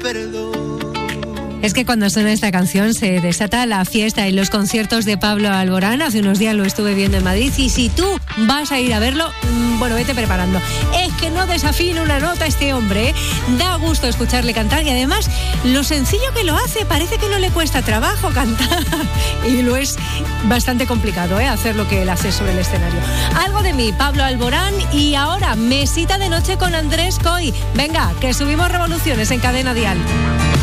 perdón. Es que cuando suena esta canción se desata la fiesta en los conciertos de Pablo Alborán. Hace unos días lo estuve viendo en Madrid y si tú vas a ir a verlo, bueno, vete preparando. Es que no desafina una nota este hombre, ¿eh? Da gusto escucharle cantar y además lo sencillo que lo hace, parece que no le cuesta trabajo cantar y lo es bastante complicado, ¿eh? Hacer lo que él hace sobre el escenario. Algo de mí, Pablo Alborán, y ahora mesita de noche con Andrés Coy. Venga, que subimos revoluciones en Cadena Dial.